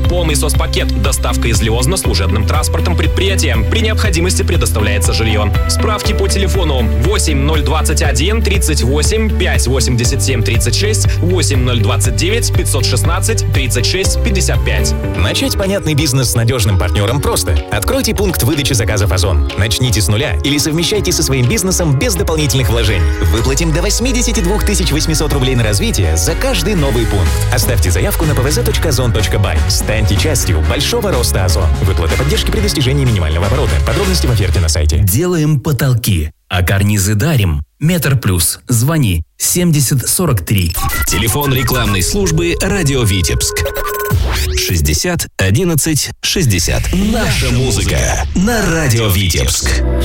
Полный соцпакет. Доставка из Лиозна служебным транспортом предприятия. При необходимости предоставляется жилье. Справки по телефону 8021 38 587 36 8029 516 36 55. Начать понятный бизнес с надежным партнером просто. Откройте пункт выдачи заказов Озон. Начните с нуля или совмещайте со своим бизнесом без дополнительных вложений. Выплатим до 82 800 рублей на развитие за каждый новый пункт. Оставьте заявку на pvz.ozon.by. Станьте частью большого роста Озон. Выплата поддержки при достижении минимального оборота. Подробности в оферте на сайте. Делаем потолки, а карнизы дарим. Метр Плюс. Звони 70 43. Телефон рекламной службы «Радио Витебск». 60 11 60. Наша музыка на «Радио Витебск».